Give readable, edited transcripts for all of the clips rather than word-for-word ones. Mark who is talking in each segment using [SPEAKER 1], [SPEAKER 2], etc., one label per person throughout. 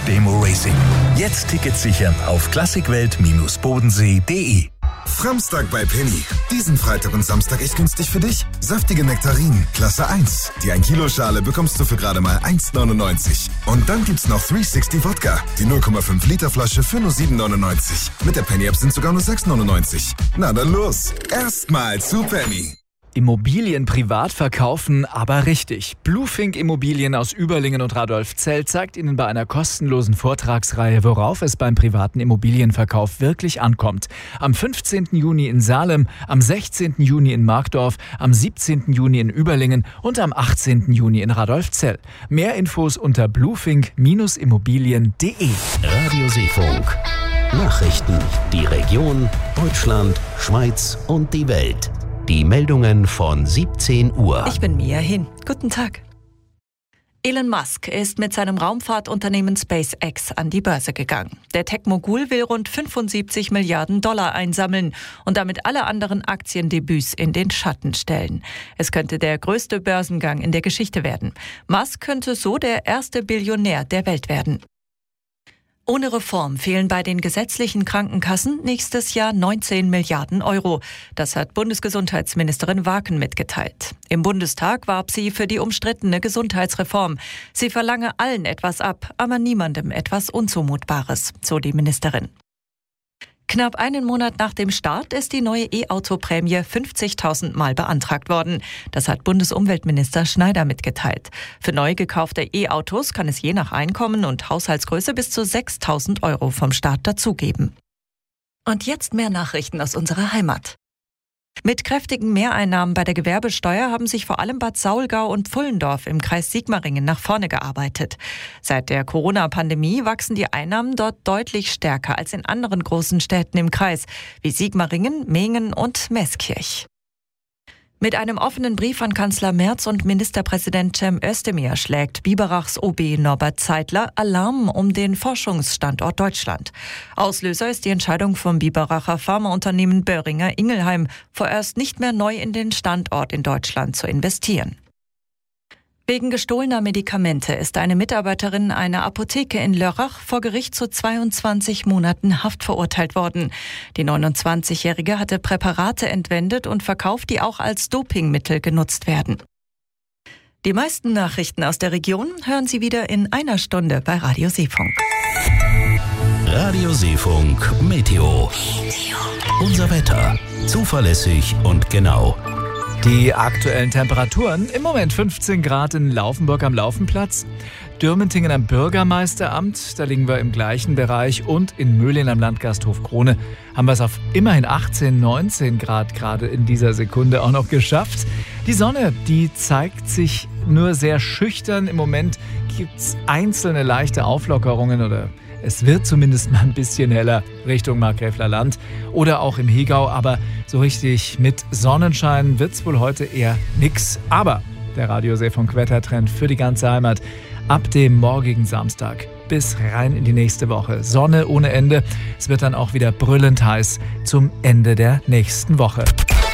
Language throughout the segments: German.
[SPEAKER 1] Demo Racing. Jetzt Tickets sichern auf klassikWelt-bodensee.de.
[SPEAKER 2] Framstag bei Penny. Diesen Freitag und Samstag echt günstig für dich. Saftige Nektarinen, Klasse 1. Die 1 Kilo Schale bekommst du für gerade mal 1,99. Und dann gibt's noch 360 Wodka. Die 0,5 Liter Flasche für nur 7,99. Mit der Penny-App sind sogar nur 6,99. Na dann los. Erstmal zu Penny.
[SPEAKER 3] Immobilien privat verkaufen, aber richtig. Bluefink Immobilien aus Überlingen und Radolfzell zeigt Ihnen bei einer kostenlosen Vortragsreihe, worauf es beim privaten Immobilienverkauf wirklich ankommt. Am 15. Juni in Salem, am 16. Juni in Markdorf, am 17. Juni in Überlingen und am 18. Juni in Radolfzell. Mehr Infos unter bluefink-immobilien.de.
[SPEAKER 4] Radio Seefunk. Nachrichten. Die Region, Deutschland, Schweiz und die Welt. Die Meldungen von 17 Uhr.
[SPEAKER 5] Ich bin Mia Hin. Guten Tag. Elon Musk ist mit seinem Raumfahrtunternehmen SpaceX an die Börse gegangen. Der Tech-Mogul will rund 75 Milliarden Dollar einsammeln und damit alle anderen Aktiendebüts in den Schatten stellen. Es könnte der größte Börsengang in der Geschichte werden. Musk könnte so der erste Billionär der Welt werden. Ohne Reform fehlen bei den gesetzlichen Krankenkassen nächstes Jahr 19 Milliarden Euro. Das hat Bundesgesundheitsministerin Waken mitgeteilt. Im Bundestag warb sie für die umstrittene Gesundheitsreform. Sie verlange allen etwas ab, aber niemandem etwas Unzumutbares, so die Ministerin. Knapp einen Monat nach dem Start ist die neue E-Auto-Prämie 50.000 Mal beantragt worden. Das hat Bundesumweltminister Schneider mitgeteilt. Für neu gekaufte E-Autos kann es je nach Einkommen und Haushaltsgröße bis zu 6.000 Euro vom Staat dazugeben. Und jetzt mehr Nachrichten aus unserer Heimat. Mit kräftigen Mehreinnahmen bei der Gewerbesteuer haben sich vor allem Bad Saulgau und Pfullendorf im Kreis Sigmaringen nach vorne gearbeitet. Seit der Corona-Pandemie wachsen die Einnahmen dort deutlich stärker als in anderen großen Städten im Kreis, wie Sigmaringen, Mehen und Meßkirch. Mit einem offenen Brief an Kanzler Merz und Ministerpräsident Cem Özdemir schlägt Biberachs OB Norbert Zeitler Alarm um den Forschungsstandort Deutschland. Auslöser ist die Entscheidung vom Biberacher Pharmaunternehmen Boehringer Ingelheim, vorerst nicht mehr neu in den Standort in Deutschland zu investieren. Wegen gestohlener Medikamente ist eine Mitarbeiterin einer Apotheke in Lörrach vor Gericht zu 22 Monaten Haft verurteilt worden. Die 29-Jährige hatte Präparate entwendet und verkauft, die auch als Dopingmittel genutzt werden. Die meisten Nachrichten aus der Region hören Sie wieder in einer Stunde bei Radio Seefunk.
[SPEAKER 4] Radio Seefunk Meteo. Unser Wetter. Zuverlässig und genau.
[SPEAKER 3] Die aktuellen Temperaturen: im Moment 15 Grad in Laufenburg am Laufenplatz, Dürmentingen am Bürgermeisteramt, da liegen wir im gleichen Bereich, und in Möhlin am Landgasthof Krone haben wir es auf immerhin 18, 19 Grad gerade in dieser Sekunde auch noch geschafft. Die Sonne, die zeigt sich nur sehr schüchtern. Im Moment gibt es einzelne leichte Auflockerungen, oder es wird zumindest mal ein bisschen heller Richtung Markgräfler Land oder auch im Hegau, aber so richtig mit Sonnenschein wird's wohl heute eher nix. Aber der Radio Seefunk Wettertrend für die ganze Heimat ab dem morgigen Samstag bis rein in die nächste Woche. Sonne ohne Ende. Es wird dann auch wieder brüllend heiß zum Ende der nächsten Woche.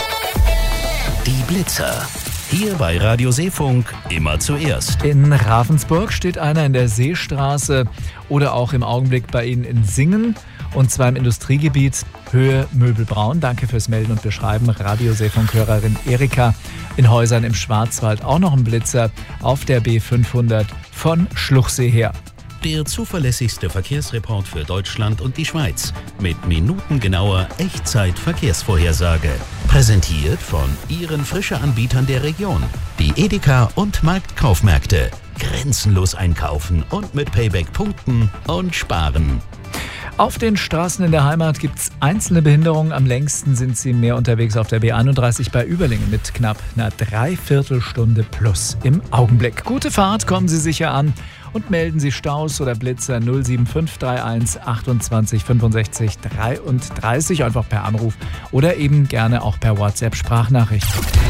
[SPEAKER 4] Die Blitzer. Hier bei Radio Seefunk immer zuerst.
[SPEAKER 3] In Ravensburg steht einer in der Seestraße oder auch im Augenblick bei Ihnen in Singen, und zwar im Industriegebiet Höhe Möbelbraun. Danke fürs Melden und Beschreiben. Radio Seefunk-Hörerin Erika. In Häusern im Schwarzwald auch noch ein Blitzer auf der B500 von Schluchsee her.
[SPEAKER 4] Der zuverlässigste Verkehrsreport für Deutschland und die Schweiz mit minutengenauer Echtzeit-Verkehrsvorhersage. Präsentiert von Ihren Frische-Anbietern der Region. Die Edeka und Marktkaufmärkte. Grenzenlos einkaufen und mit Payback punkten und sparen.
[SPEAKER 3] Auf den Straßen in der Heimat gibt es einzelne Behinderungen. Am längsten sind sie mehr unterwegs auf der B31 bei Überlingen mit knapp einer Dreiviertelstunde plus im Augenblick. Gute Fahrt, kommen Sie sicher an und melden Sie Staus oder Blitzer 07531 28 65 33, einfach per Anruf oder eben gerne auch per WhatsApp-Sprachnachricht.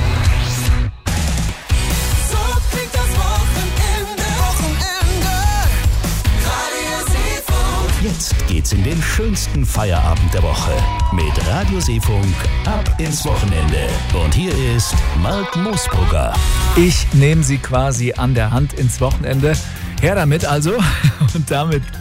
[SPEAKER 4] Jetzt geht's in den schönsten Feierabend der Woche mit Radio Seefunk ab ins Wochenende. Und hier ist Mark Moosbrugger.
[SPEAKER 3] Ich nehme Sie quasi an der Hand ins Wochenende. Her damit also und damit